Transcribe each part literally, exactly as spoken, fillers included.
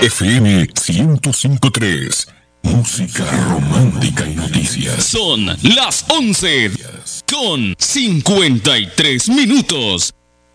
F M ciento cinco punto tres. Música romántica y noticias. Son las once con cincuenta y tres minutos.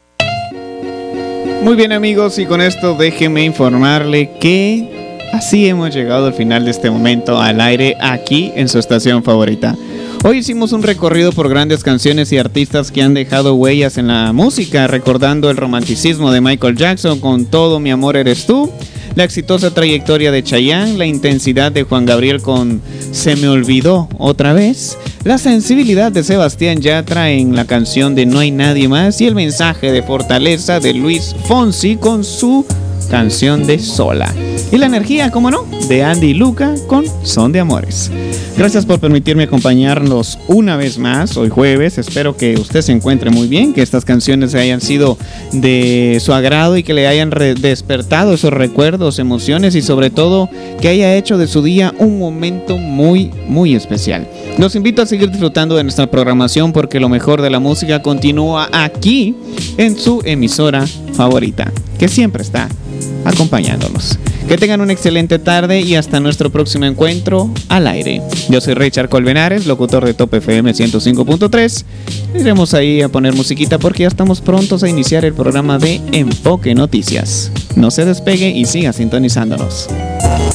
Muy bien, amigos, y con esto déjeme informarle que así hemos llegado al final de este momento al aire aquí en su estación favorita. Hoy hicimos un recorrido por grandes canciones y artistas que han dejado huellas en la música, recordando el romanticismo de Michael Jackson con Todo mi amor eres tú, la exitosa trayectoria de Chayanne, la intensidad de Juan Gabriel con Se me olvidó otra vez, la sensibilidad de Sebastián Yatra en la canción de No hay nadie más y el mensaje de fortaleza de Luis Fonsi con su canción de Sola. Y la energía, como no, de Andy y Luca con Son de Amores. Gracias por permitirme acompañarnos una vez más hoy jueves. Espero que usted se encuentre muy bien, que estas canciones hayan sido de su agrado y que le hayan re- despertado esos recuerdos, emociones y sobre todo que haya hecho de su día un momento muy, muy especial. Los invito a seguir disfrutando de nuestra programación porque lo mejor de la música continúa aquí en su emisora favorita, que siempre está acompañándonos. Que tengan una excelente tarde y hasta nuestro próximo encuentro al aire. Yo soy Richard Colmenares, locutor de Top F M ciento cinco punto tres. Iremos ahí a poner musiquita porque ya estamos prontos a iniciar el programa de Enfoque Noticias. No se despegue y siga sintonizándonos.